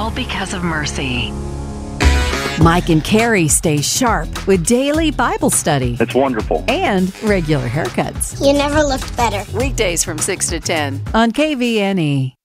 all because of mercy. Mike and Carrie stay sharp with daily Bible study It's wonderful. and regular haircuts. You never looked better. Weekdays from 6 to 10 on KVNE.